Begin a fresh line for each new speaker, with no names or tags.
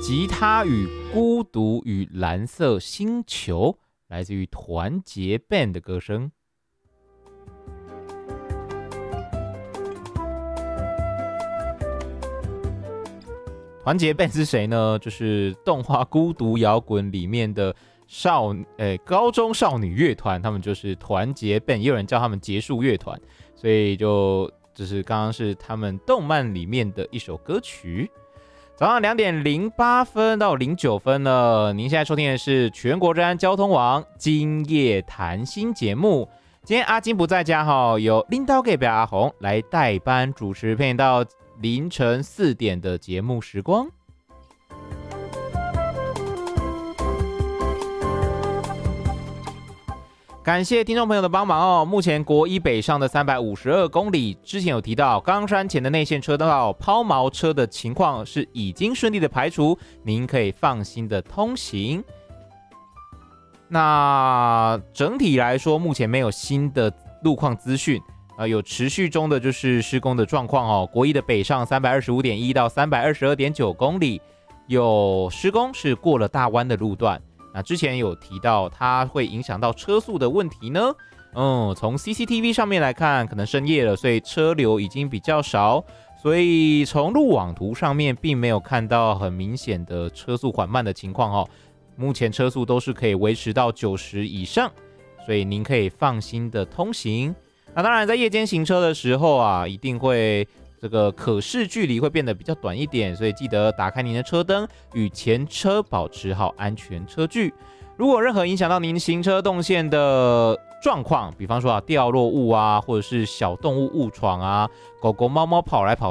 吉他与孤独与蓝色星球，来自于团结 band 的歌声。团结 band 是谁呢？就是动画《孤独摇滚》里面的高中少女乐团，他们就是团结 band， 也有人叫他们结束乐团，所以就是刚刚是他们动漫里面的一首歌曲。早上2点08分到09分了，您现在收听的是全国治安交通网今夜谈心节目。今天阿金不在家由拎刀给表阿红来代班主持，陪你到凌晨4点的节目时光。感谢听众朋友的帮忙目前国一北上的352公里，之前有提到冈山前的内线车道抛锚车的情况是已经顺利的排除，您可以放心的通行。那整体来说，目前没有新的路况资讯，有持续中的就是施工的状况国一的北上325.1到322.9公里，有施工是过了大湾的路段。那之前有提到它会影响到车速的问题呢，从 CCTV 上面来看，可能深夜了，所以车流已经比较少，所以从路网图上面并没有看到很明显的车速缓慢的情况目前车速都是可以维持到90以上，所以您可以放心的通行。那当然在夜间行车的时候一定会这个可视距离会变得比较短一点，所以记得打开您的车灯，与前车保持好安全车距。如果任何影响到您行车动线的状况，比方说掉落物或者是小动物误闯狗狗猫猫跑来跑